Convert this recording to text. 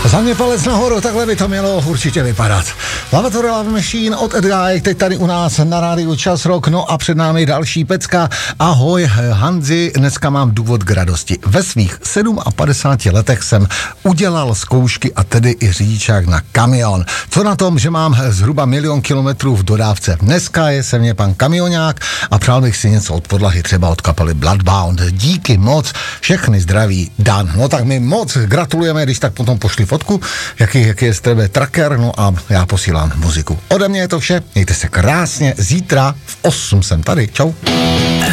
Za mě palec nahoru, takhle by to mělo určitě vypadat. Lavatory Love Machine od Edguy, teď tady u nás na rádiu Čas Rock, no a před námi další pecka. Ahoj Hanzi, dneska mám důvod k radosti. Ve svých 57 letech jsem udělal zkoušky a tedy i řidičák na kamion. Co na tom, že mám zhruba 1 000 000 kilometrů v dodávce. Dneska je se mě pan kamionák a přál bych si něco od podlahy, třeba od kapely Bloodbound. Díky moc, všechny zdraví, Dan. No tak my moc gratulujeme, když tak potom pošli fotku, jaký je z tebe tracker, no a já posílám muziku. Ode mě je to vše, mějte se krásně, zítra v 8 jsem tady, čau.